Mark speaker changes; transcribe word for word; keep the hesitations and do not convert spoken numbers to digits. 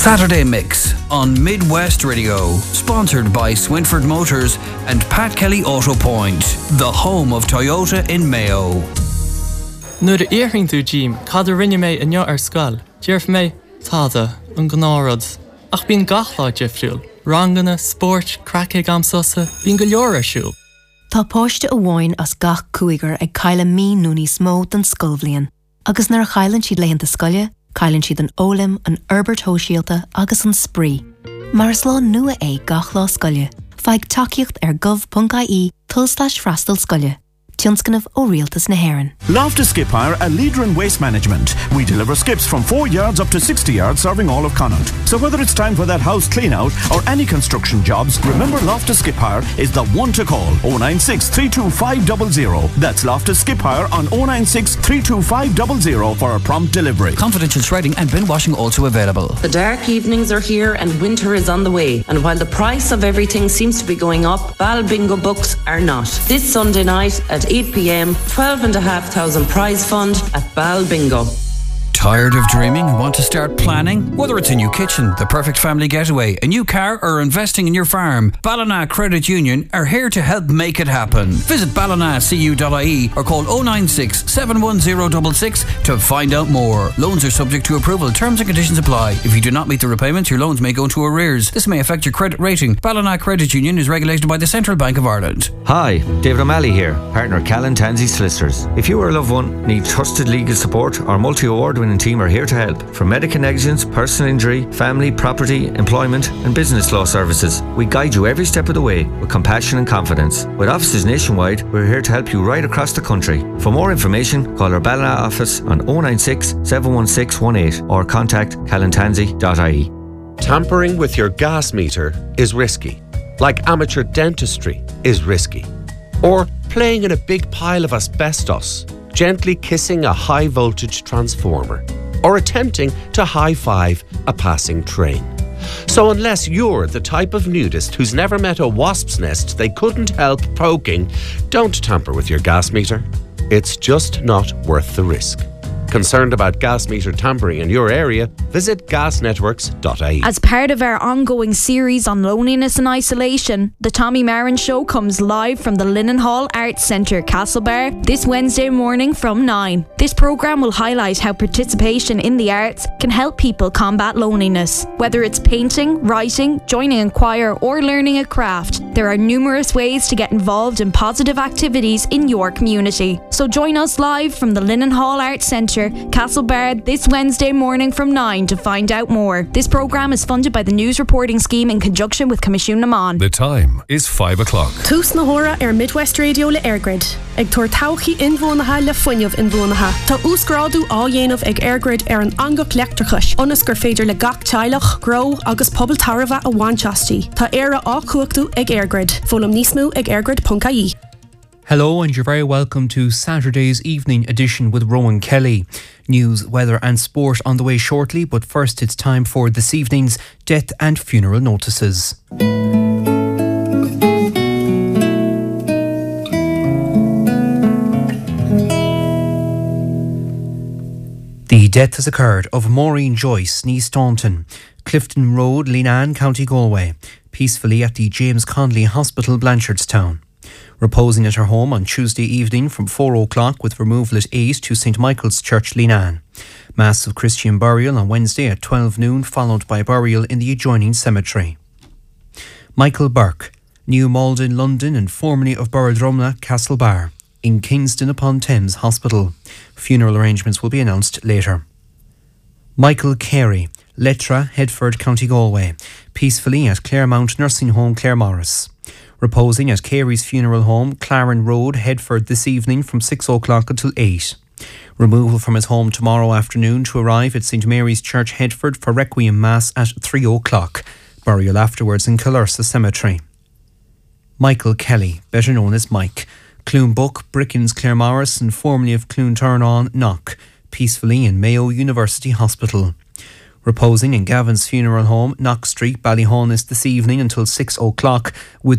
Speaker 1: Saturday Mix on Midwest Radio, sponsored by Swinford Motors and Pat Kelly Auto Point, the home of Toyota in Mayo.
Speaker 2: Nuair a éireann tú Jim, cad a rinne mé inniu ar scoil, dearf mé táda an gnárad. Ach bín gachlá defriúil, rangana, sport, crackig am sosa, bín go leor arsúil.
Speaker 3: Tá páiste a bháin as gach cúigar ag caile mí núní smó den scolbhliain, agus nar a chailann siad leitheanta scoile, cailann siad an ólim, an Herbert Hóisialta agus an spree. Mar is lá nua é gach lá scoile, feig takeíocht ar gov dot I E tulslash freastal scoile. Tionscanmh ó Rialtas na Héireann.
Speaker 4: Loftus Skip Hire, a leader in waste management. We deliver skips from four yards up to sixty yards, serving all of Connaught. So whether it's time for that house clean out or any construction jobs, remember Loftus Skip Hire is the one to call. oh nine six, three two five zero zero. That's Loftus Skip Hire on oh nine six, three two five zero zero for a prompt delivery.
Speaker 1: Confidential shredding and bin washing also available.
Speaker 5: The dark evenings are here and winter is on the way. And while the price of everything seems to be going up, Bal Bingo books are not. This Sunday night at eight p.m, twelve and a half thousand prize fund at Bal Bingo.
Speaker 1: Tired of dreaming and want to start planning? Whether it's a new kitchen, the perfect family getaway, a new car, or investing in your farm, Ballina Credit Union are here to help make it happen. Visit ballina c u dot I E or call oh nine six, seven one zero six six to find out more. Loans are subject to approval. Terms and conditions apply. If you do not meet the repayments, your loans may go into arrears. This may affect your credit rating. Ballina Credit Union is regulated by the Central Bank of Ireland.
Speaker 6: Hi, David O'Malley here, partner Callan Tansey Solicitors. If you or a loved one need trusted legal support, our multi-award winning team are here to help. From medical negligence, personal injury, family, property, employment and business law services, we guide you every step of the way with compassion and confidence. With offices nationwide, we're here to help you right across the country. For more information, call our Ballina office on oh nine six, seven one six one eight or contact callan tansey dot I E.
Speaker 7: Tampering with your gas meter is risky, like amateur dentistry is risky. Or playing in a big pile of asbestos, gently kissing a high voltage transformer, or attempting to high-five a passing train. So unless you're the type of nudist who's never met a wasp's nest they couldn't help poking, don't tamper with your gas meter. It's just not worth the risk. Concerned about gas meter tampering in your area? Visit gas networks dot I E.
Speaker 8: As part of our ongoing series on loneliness and isolation, the Tommy Marin Show comes live from the Linen Hall Arts Centre, Castlebar, this Wednesday morning from nine. This programme will highlight how participation in the arts can help people combat loneliness. Whether it's painting, writing, joining a choir or learning a craft, there are numerous ways to get involved in positive activities in your community. So join us live from the Linen Hall Arts Centre, Castlebar, this Wednesday morning from nine to find out more. This programme is funded by the News Reporting Scheme in conjunction with Comisiún na Mán.
Speaker 9: The time is five o'clock.
Speaker 10: Tús na hóra ar Midwest Radio le Airgrid. Ag tuair tauchaí inbhuanaithe le foiineamh inbhuanaithe. Tá úsgrádu á dhéanamh ag Airgrid ar an angach leictrachais. Onas gur féidir le gach teilech, gro agus pobal tarbha a bhainteastí. Tá éire á cuachtú ag Airgrid. Fólam níos mó ag airgrid dot I E.
Speaker 11: Hello and you're very welcome to Saturday's evening edition with Rowan Kelly. News, weather and sport on the way shortly, but first it's time for this evening's death and funeral notices. The death has occurred of Maureen Joyce, née Staunton, Clifton Road, Leenane, County Galway, peacefully at the James Connolly Hospital, Blanchardstown. Reposing at her home on Tuesday evening from four o'clock with removal at eight to Saint Michael's Church, Leenane. Mass of Christian burial on Wednesday at twelve noon, followed by burial in the adjoining cemetery. Michael Burke, New Malden, London, and formerly of Burradrumna, Castlebar, in Kingston upon Thames Hospital. Funeral arrangements will be announced later. Michael Carey, Letra, Headford, County Galway, peacefully at Claremount Nursing Home, Claremorris. Reposing at Carey's funeral home, Claren Road, Headford, this evening from six o'clock until eight. Removal from his home tomorrow afternoon to arrive at Saint Mary's Church, Headford, for Requiem Mass at three o'clock. Burial afterwards in Kilursa Cemetery. Michael Kelly, better known as Mike, Cloonbook, Brickens, Claremorris, and formerly of Cloonturn-on, Knock, peacefully in Mayo University Hospital. Reposing in Gavin's funeral home, Knock Street, Ballyhaunis, this evening until six o'clock, with